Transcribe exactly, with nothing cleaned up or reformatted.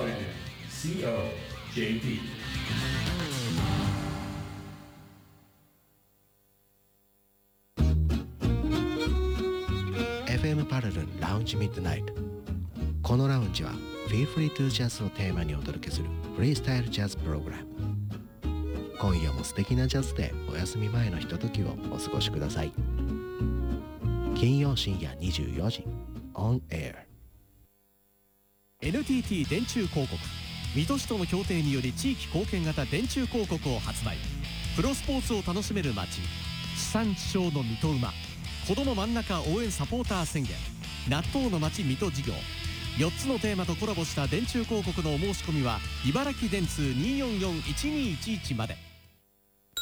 シーオージェーピーエフエム パラルンラウンジミッドナイト。このラウンジは Feel Free to Jazz をテーマにお届けするフリースタイルジャズプログラム。今夜も素敵なジャズでお休み前のひとときをお過ごしください。金曜深夜にじゅうよじ On Air。 エヌティーティー 電柱広告、水戸市との協定により地域貢献型電柱広告を発売。プロスポーツを楽しめる街、地産地消の水戸馬、子ども真ん中応援サポーター宣言、納豆の街水戸事業、よっつのテーマとコラボした電柱広告のお申し込みは茨城電通 にーよんよんいちにーいちいち まで。